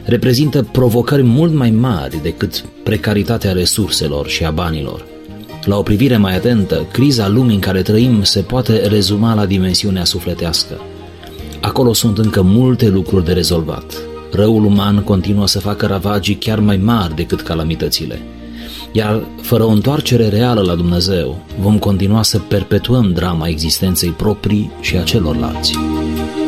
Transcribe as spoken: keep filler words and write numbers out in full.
reprezintă provocări mult mai mari decât precaritatea resurselor și a banilor. La o privire mai atentă, criza lumii în care trăim se poate rezuma la dimensiunea sufletească. Acolo sunt încă multe lucruri de rezolvat. Răul uman continuă să facă ravagii chiar mai mari decât calamitățile. Iar fără o întoarcere reală la Dumnezeu, vom continua să perpetuăm drama existenței proprii și a celorlalți.